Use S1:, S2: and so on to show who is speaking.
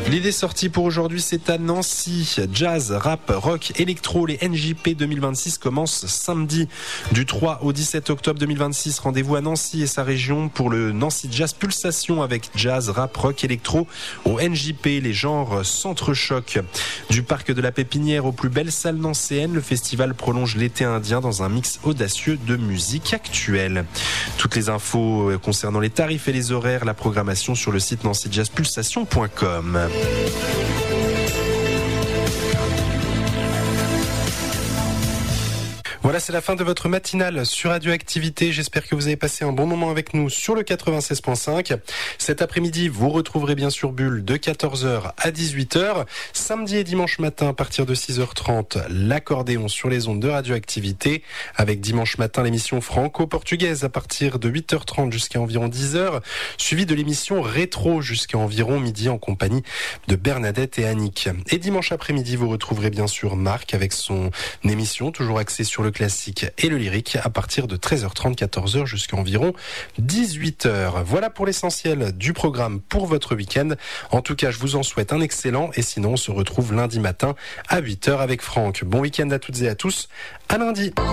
S1: L'idée sortie pour aujourd'hui, c'est à Nancy. Jazz, rap, rock, électro, les NJP 2026 commencent samedi. Du 3 au 17 octobre 2026, rendez-vous à Nancy et sa région pour le Nancy Jazz Pulsation avec jazz, rap, rock, électro. Au NJP, les genres s'entrechoquent. Du parc de la Pépinière aux plus belles salles nancéennes, le festival prolonge l'été indien dans un mix audacieux de musique actuelle. Toutes les infos concernant les tarifs et les horaires, la programmation sur le site nancyjazzpulsation.com. Voilà, c'est la fin de votre matinale sur Radioactivité. J'espère que vous avez passé un bon moment avec nous sur le 96.5. Cet après-midi, vous retrouverez bien sûr Bulle de 14h à 18h. Samedi et dimanche matin, à partir de 6h30, l'accordéon sur les ondes de Radioactivité. Avec dimanche matin, l'émission franco-portugaise à partir de 8h30 jusqu'à environ 10h. Suivi de l'émission rétro jusqu'à environ midi en compagnie de Bernadette et Annick. Et dimanche après-midi, vous retrouverez bien sûr Marc avec son émission toujours axée sur le classique et le lyrique à partir de 13h30, 14h jusqu'à environ 18h. Voilà pour l'essentiel du programme pour votre week-end. En tout cas, je vous en souhaite un excellent et sinon on se retrouve lundi matin à 8h avec Franck. Bon week-end à toutes et à tous. À lundi.